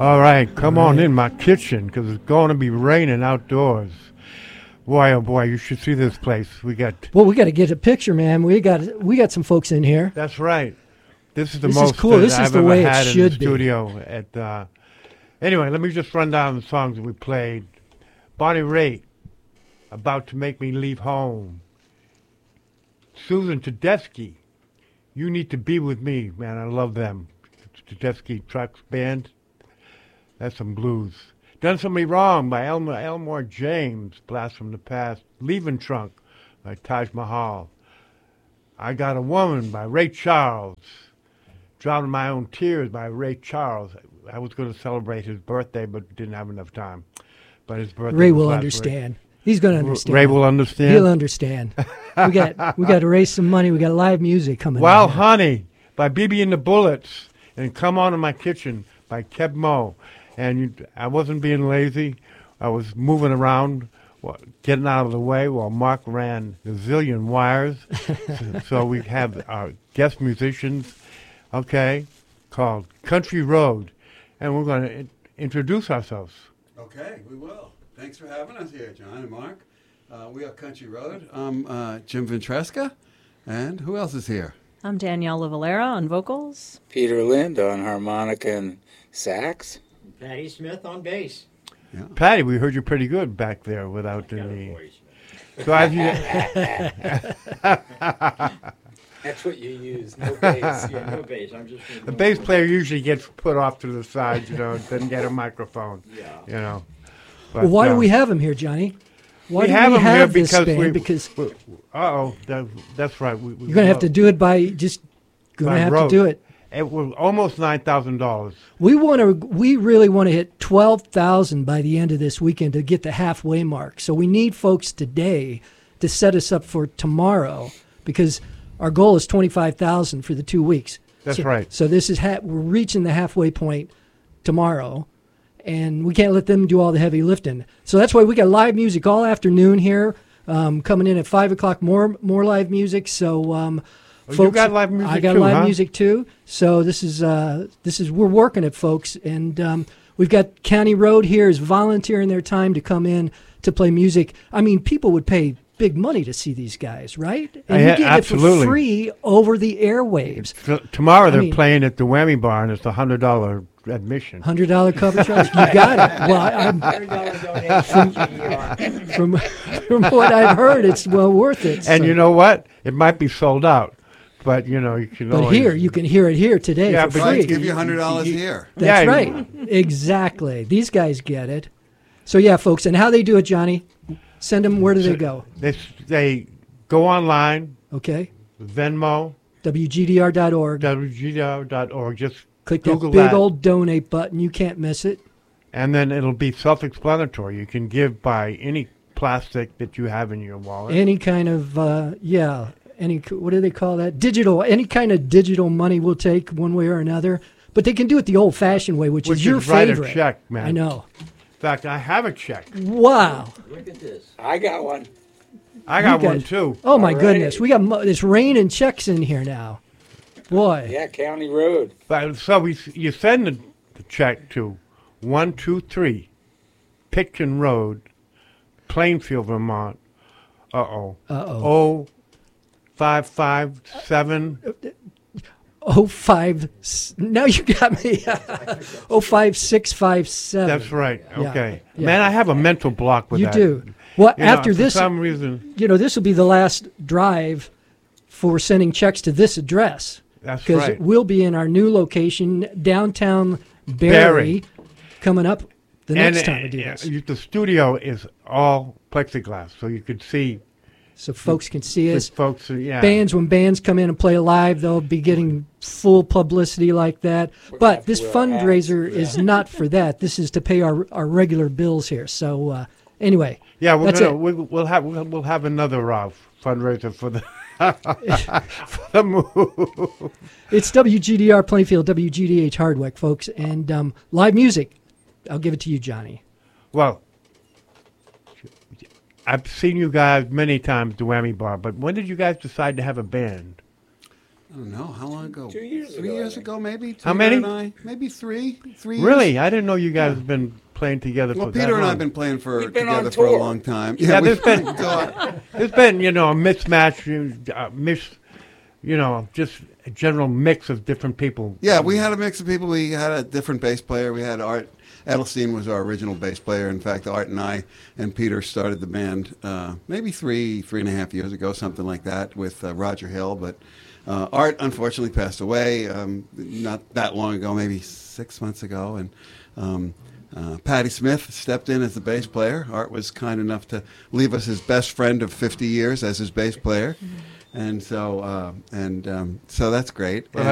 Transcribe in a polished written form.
All right, come on in my kitchen because it's going to be raining outdoors. Boy, oh boy, you should see this place. We got to get a picture, man. We got some folks in here. That's right. This is the This most is cool. This is I've the ever way it had in should the be. studio. Anyway, let me just run down the songs that we played. Bonnie Raitt, About to Make Me Leave Home. Susan Tedeschi, You Need to Be With Me. Man, I love them. Tedeschi Trucks Band. That's some blues. Done Somebody Wrong by Elmore James. Blast from the Past. Leaving Trunk by Taj Mahal. I Got a Woman by Ray Charles. Drowning My Own Tears by Ray Charles. I was going to celebrate his birthday, but didn't have enough time. But his birthday Ray was will last understand. He's going to understand. Ray will understand. He'll understand. we got to raise some money. We got live music coming. Wild in. Honey by BB and the Bullets. And Come On in My Kitchen by Keb Mo. And I wasn't being lazy. I was moving around, getting out of the way while Mark ran a zillion wires. So we have our guest musicians, called Country Road. And we're going to introduce ourselves. Okay, we will. Thanks for having us here, John and Mark. We are Country Road. I'm Jim Ventresca. And who else is here? I'm Danielle Lavalera on vocals. Peter Lind on harmonica and sax. Patty Smith on bass. Yeah. Patty, we heard you pretty good back there without any. So as you. That's what you use. No bass. Yeah, no bass. I'm just. The bass player usually gets put off to the side, doesn't get a microphone. Yeah. But, Well, why do we have him here, Johnny? Why we do have we him have here this because band? that's right. You're going to have to do it by just. Going to have to do it. It was almost $9,000. We really want to hit 12,000 by the end of this weekend to get the halfway mark. So we need folks today to set us up for tomorrow because our goal is 25,000 for the 2 weeks. That's right. So this is we're reaching the halfway point tomorrow, and we can't let them do all the heavy lifting. So that's why we got live music all afternoon here, coming in at 5 o'clock. More live music. So. Folks, you got live music I got too, live huh? music too. So this is we're working it, folks, and we've got County Road here is volunteering their time to come in to play music. I mean, people would pay big money to see these guys, right? And you get absolutely. it for free over the airwaves. Tomorrow they're playing at the Whammy Bar, and it's $100 admission. $100 cover charge. You got it. Well, from what I've heard, it's well worth it. And so. you know what? It might be sold out. But, you can But always... here, you can hear it here today for Right, free. give you $100 here. That's right. Exactly. These guys get it. So, yeah, folks. And how they do it, Johnny? Send them, where do they go? They go online. Okay. Venmo. WGDR.org. WGDR.org. Just click Google that big old donate button. You can't miss it. And then it'll be self-explanatory. You can give by any plastic that you have in your wallet. Any kind of, what do they call that? Digital, any kind of digital money we'll take one way or another. But they can do it the old-fashioned way, which is your favorite. Write a check, man. I know. In fact, I have a check. Wow. Look at this. I got one. I got one, too. Oh, my All goodness. right. We got it's raining checks in here now. Boy. Yeah, County Road. But so you send the check to 123 Pitkin Road, Plainfield, Vermont. 0557. 05. Now you got me. 05657. That's right. Yeah. Okay. Yeah. Man, I have a mental block with You that. do. Well, after for this, some reason. this will be the last drive for sending checks to this address. That's Because right. we'll be in our new location, downtown Barrie, coming up the next time we do this. The studio is all plexiglass, so you could see. So folks can see us. Folks, yeah. When bands come in and play live, they'll be getting full publicity like that. But this fundraiser is not for that. This is to pay our regular bills here. So anyway, yeah, we'll have another fundraiser for the for the move. It's WGDR Plainfield, WGDH Hardwick, folks, and live music. I'll give it to you, Johnny. Well, I've seen you guys many times at the Whammy Bar, but when did you guys decide to have a band? I don't know how long ago. 2 years 3 ago, I years think. ago, maybe. How Peter many? And I, maybe three. 3 years. Really? I didn't know you guys have been playing together Well, for that Peter and I long. have been playing We've been together on for a tour. long time. Yeah, we've there's been- gone. There's been, a mismatch, just a general mix of different people. Yeah, we had a mix of people. We had a different bass player. We had Art Edelstein was our original bass player. In fact, Art and I and Peter started the band maybe three and a half years ago, something like that, with Roger Hill. But Art unfortunately passed away not that long ago, maybe 6 months ago, and Patti Smith stepped in as the bass player. Art was kind enough to leave us his best friend of 50 years as his bass player. And so that's great. Well,